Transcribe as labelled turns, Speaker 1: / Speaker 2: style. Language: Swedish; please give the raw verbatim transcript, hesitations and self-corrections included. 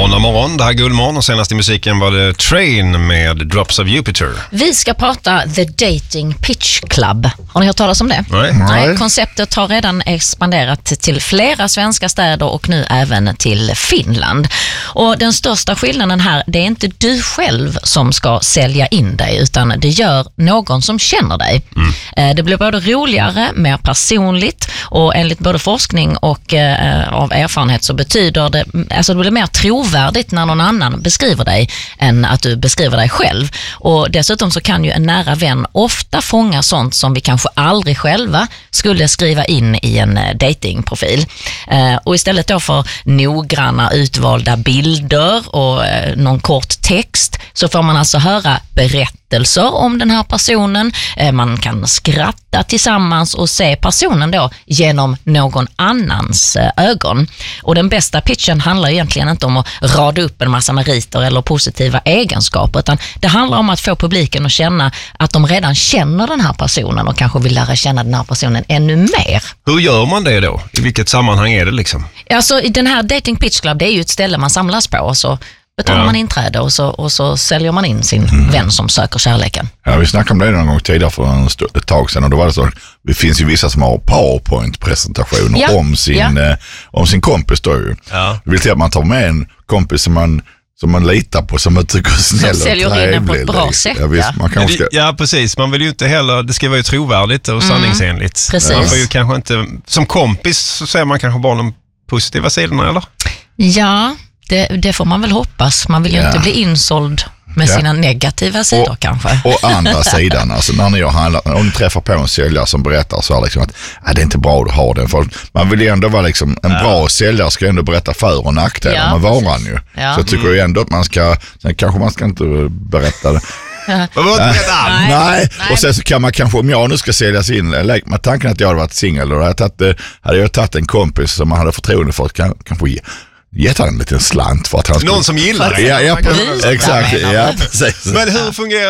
Speaker 1: Måndag morgon, det här är Guldmorgon och senast i musiken var det Train med Drops of Jupiter.
Speaker 2: Vi ska prata The Dating Pitch Club. Har ni hört talas om det?
Speaker 1: Nej.
Speaker 2: Nej. Konceptet har redan expanderat till flera svenska städer och nu även till Finland. Och den största skillnaden här, det är inte du själv som ska sälja in dig, utan det gör någon som känner dig. Mm. Det blir både roligare, mer personligt, och enligt både forskning och eh, av erfarenhet så betyder det, alltså det blir mer trovärdigt när någon annan beskriver dig än att du beskriver dig själv. Och dessutom så kan ju en nära vän ofta fånga sånt som vi kanske aldrig själva skulle skriva in i en datingprofil. Eh, och istället då för noggranna utvalda bilder och eh, någon kort text så får man alltså höra berättelser om den här personen. Eh, man kan skratta tillsammans och se personen då genom någon annans eh, ögon. Och den bästa pitchen handlar egentligen inte om att rada upp en massa meriter eller positiva egenskaper, utan det handlar om att få publiken att känna att de redan känner den här personen och kanske vill lära känna den här personen ännu mer.
Speaker 1: Hur gör man det då? I vilket sammanhang är det liksom?
Speaker 2: Alltså i den här Dating Pitch Club, det är ju ett ställe man samlas på och så betalar ja. man inträde och så, och så säljer man in sin mm. vän som söker kärleken.
Speaker 3: Ja, vi snackade om det någon gång tidigare för en st- ett tag sedan och då var det så, det finns ju vissa som har PowerPoint-presentationer ja. om, sin, ja. eh, om sin kompis då ju. Ja. Det vill säga att man tar med en kompis som man som man litar på, som man tycker är snäll och trevlig. Som säljer in på ett bra sätt. Ja, visst, man kanske ska...
Speaker 1: ja, precis. Man vill ju inte heller, det ska vara ju trovärdigt och mm. sanningsenligt.
Speaker 2: Precis.
Speaker 1: Man får ju kanske inte, som kompis så säger man kanske bara de positiva sidorna, eller?
Speaker 2: Ja, det, det får man väl hoppas. Man vill ju ja. inte bli insåld med ja. sina negativa sidor och, kanske.
Speaker 3: Och andra sidan, alltså när ni handlar, om ni träffar på en säljare som berättar så här liksom att äh, det är inte bra att ha den. För man vill ju ändå vara liksom, en ja. bra säljare ska ändå berätta för- och nackdelar ja, med varan ju. Ja. Så jag tycker mm. ju ändå att man ska, sen kanske man ska inte berätta det.
Speaker 1: Ja. Nej.
Speaker 3: Nej. Nej, och sen så kan man kanske, om jag nu ska säljas in, med tanken att jag hade varit singel, då hade jag tagit, hade jag tagit en kompis som man hade förtroende för att kan, kanske ge gett han en liten slant för att han skulle...
Speaker 1: Någon som gillar det.
Speaker 3: Ja, ja, exakt. Ja, precis.
Speaker 1: Men hur fungerar